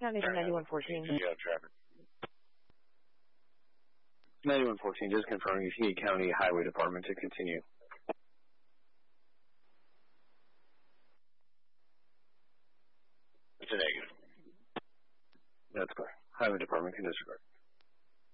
County to 9114. You have traffic. 9114, just confirming Muscogee County Highway Department to continue. It's a negative. That's correct. Highway Department can disregard.